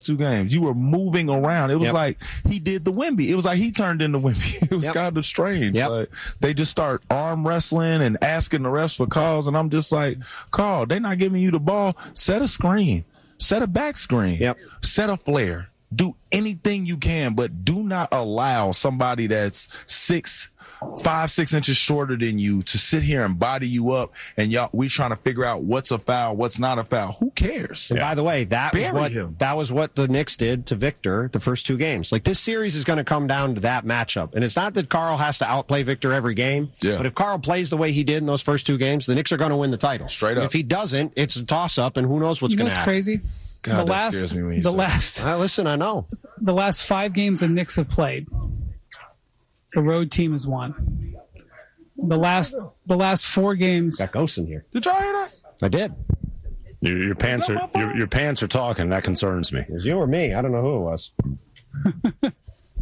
2 games. You were moving around. It was like he did the Wemby. It was like he turned into Wemby. It was kind of strange. Like, they just start arm wrestling and asking the refs for calls, and I'm just like, Carl, they're not giving you the ball. Set a screen. Set a back screen. Set a flare. Do anything you can, but do not allow somebody that's 5-6 inches shorter than you to sit here and body you up, and we trying to figure out what's a foul, what's not a foul. Who cares? And by the way, that was what the Knicks did to Victor the first 2 games. Like, this series is going to come down to that matchup. And it's not that Carl has to outplay Victor every game, but if Carl plays the way he did in those first 2 games, the Knicks are going to win the title. Straight up. If he doesn't, it's a toss-up, and who knows what's going to happen. Crazy? God, that scares me when you say that. Listen, I know. The last 5 games the Knicks have played, the road team has won. The last 4 games. Got ghosts in here. Did y'all hear that? I did. Your pants are talking. That concerns me. It was you or me. I don't know who it was. It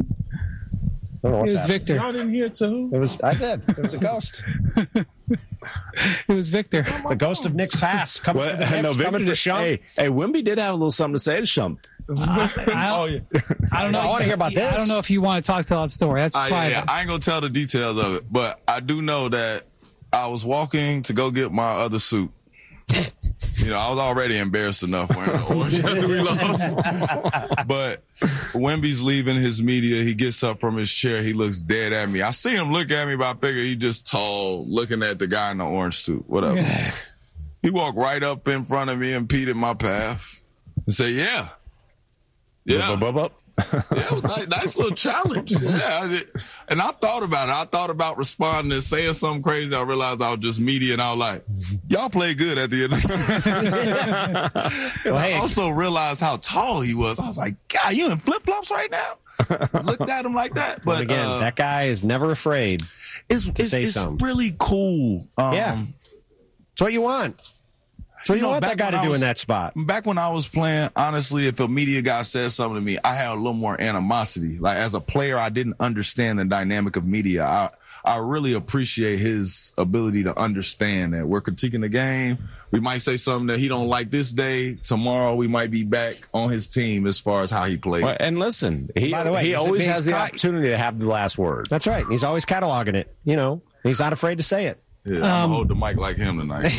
was Victor. Y'all didn't hear it too? I did. It was a ghost. It was Victor. The ghost of Nick's past. Coming for the Knicks, coming for Shump. Hey, Wemby did have a little something to say to Shump. I don't know. I want to hear about this. I don't know if you want to talk to that story. That's private. Yeah, I ain't going to tell the details of it, but I do know that I was walking to go get my other suit. I was already embarrassed enough wearing the orange after we lost. But Wemby's leaving his media. He gets up from his chair. He looks dead at me. I see him look at me, but I figure he just tall, looking at the guy in the orange suit. Whatever. He walked right up in front of me, impeded my path, and said, yeah. Yeah, it was nice little challenge. Yeah, and I thought about it. I thought about responding and saying something crazy. I realized I was just media, and I was like, y'all played good at the end of the game. I also realized how tall he was. I was like, God, you in flip-flops right now? Looked at him like that. But again, that guy is never afraid to say something. It's really cool. It's what you want. So you want that guy to do in that spot. Back when I was playing, honestly, if a media guy said something to me, I had a little more animosity. Like, as a player, I didn't understand the dynamic of media. I really appreciate his ability to understand that we're critiquing the game. We might say something that he don't like this day. Tomorrow, we might be back on his team as far as how he played. Well, and listen, he always has the opportunity to have the last word. That's right. He's always cataloging it. He's not afraid to say it. Yeah, I'm going to hold the mic like him tonight.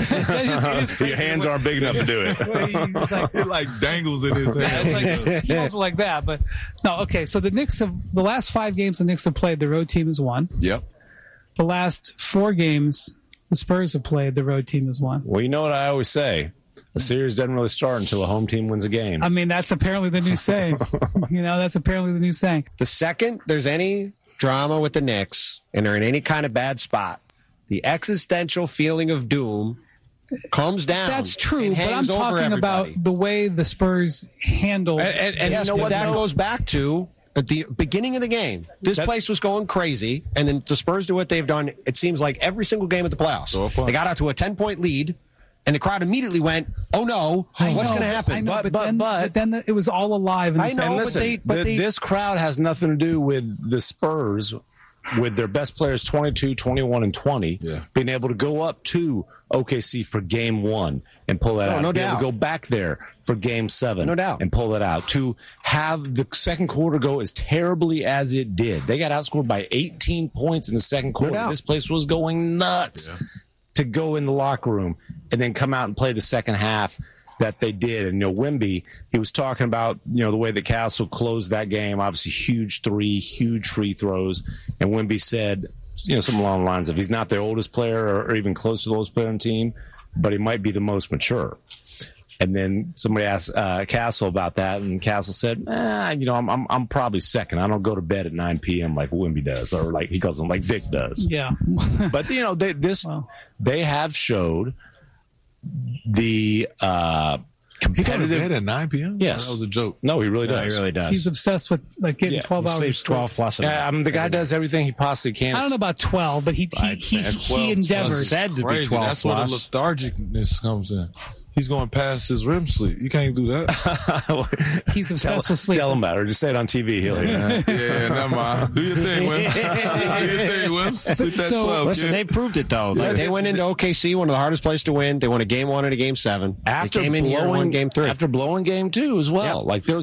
Your hands aren't big enough to do it. It like dangles in his hand. He also like that. But no, okay. So the Knicks the last 5 games the Knicks have played, the road team has won. Yep. The last 4 games the Spurs have played, the road team has won. Well, you know what I always say. A series doesn't really start until a home team wins a game. I mean, that's apparently the new saying. That's apparently the new saying. The second there's any drama with the Knicks and they're in any kind of bad spot, the existential feeling of doom comes down. That's true, but I'm talking about the way the Spurs handled. And yes, you know what that goes back to? At the beginning of the game, this place was going crazy, and then the Spurs do what they've done, it seems like, every single game at the playoffs. They got out to a 10-point lead, and the crowd immediately went, oh, no, what's going to happen? I know, but then it was all alive. I know, listen, this crowd has nothing to do with the Spurs, with their best players 22, 21, and 20, being able to go up to OKC for game 1 and pull that out. No be doubt. Able to go back there for game 7 no doubt. And pull that out. To have the second quarter go as terribly as it did. They got outscored by 18 points in the second quarter. No this place was going nuts. To go in the locker room and then come out and play the second half that they did. And, Wemby, he was talking about, the way that Castle closed that game, obviously huge free throws. And Wemby said, something along the lines of he's not the oldest player or even close to the oldest player on the team, but he might be the most mature. And then somebody asked Castle about that, and Castle said, I'm probably second. I don't go to bed at 9 p.m. like Wemby does, or like he calls them like Vic does. Yeah. But, they have showed the competitive. He go to bed at 9 p.m.? Yes. That was a joke. No, he really does. He really does. He's obsessed with getting 12 hours. He sleeps 12 plus. The guy does everything he possibly can. I don't know about 12, but he endeavors. Said to be 12 That's plus. where the lethargicness comes in. He's going past his REM sleep. You can't do that. He's obsessed with sleep. Tell him about it, or just say it on TV. He'll hear it. Yeah, never mind. Do your thing, Wim. Do your thing, Wim. Sleep that 12, Listen, kid. they proved it though. Like, they went into OKC, one of the hardest places to win. They won a game 1 and a game 7. After they came in here and won game 3. After blowing game 2 as well. Yeah. Like there was